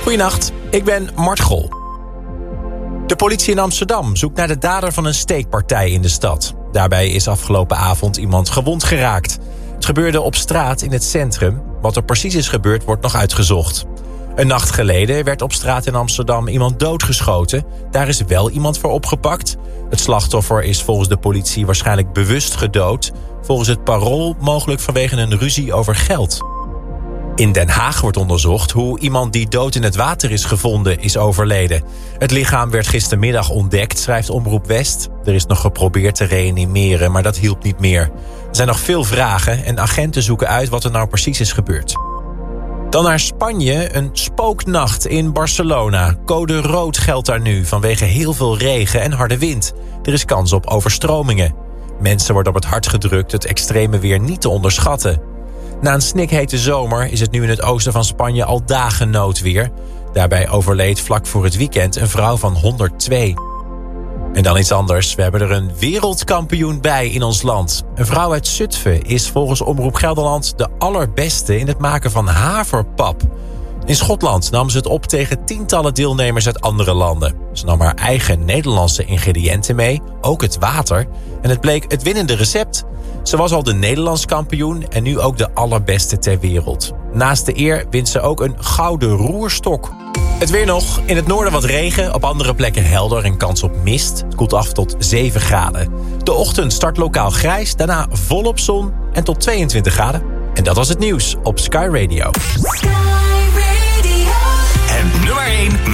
Goedenacht, ik ben Mart Gol. De politie in Amsterdam zoekt naar de dader van een steekpartij in de stad. Daarbij is afgelopen avond iemand gewond geraakt. Het gebeurde op straat in het centrum. Wat er precies is gebeurd wordt nog uitgezocht. Een nacht geleden werd op straat in Amsterdam iemand doodgeschoten. Daar is wel iemand voor opgepakt. Het slachtoffer is volgens de politie waarschijnlijk bewust gedood. Volgens het Parool mogelijk vanwege een ruzie over geld. In Den Haag wordt onderzocht hoe iemand die dood in het water is gevonden is overleden. Het lichaam werd gistermiddag ontdekt, schrijft Omroep West. Er is nog geprobeerd te reanimeren, maar dat hielp niet meer. Er zijn nog veel vragen en agenten zoeken uit wat er nou precies is gebeurd. Dan naar Spanje, een spooknacht in Barcelona. Code rood geldt daar nu vanwege heel veel regen en harde wind. Er is kans op overstromingen. Mensen worden op het hart gedrukt het extreme weer niet te onderschatten. Na een snikhete zomer is het nu in het oosten van Spanje al dagen noodweer. Daarbij overleed vlak voor het weekend een vrouw van 102. En dan iets anders. We hebben er een wereldkampioen bij in ons land. Een vrouw uit Zutphen is volgens Omroep Gelderland de allerbeste in het maken van haverpap. In Schotland nam ze het op tegen tientallen deelnemers uit andere landen. Ze nam haar eigen Nederlandse ingrediënten mee, ook het water. En het bleek het winnende recept. Ze was al de Nederlands kampioen en nu ook de allerbeste ter wereld. Naast de eer wint ze ook een gouden roerstok. Het weer nog. In het noorden wat regen, op andere plekken helder en kans op mist. Het koelt af tot 7 graden. De ochtend start lokaal grijs, daarna volop zon en tot 22 graden. En dat was het nieuws op Sky Radio. En nummer 1